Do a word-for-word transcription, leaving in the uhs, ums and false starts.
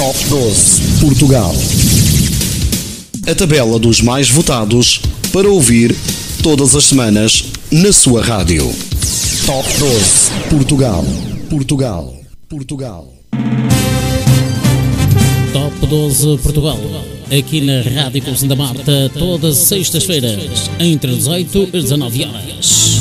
Top doze Portugal. A tabela dos mais votados para ouvir todas as semanas na sua rádio. Top doze Portugal. Portugal. Portugal. Top doze Portugal. Aqui na Rádio Coração da Marta, todas as sextas-feiras, entre dezoito e dezanove horas.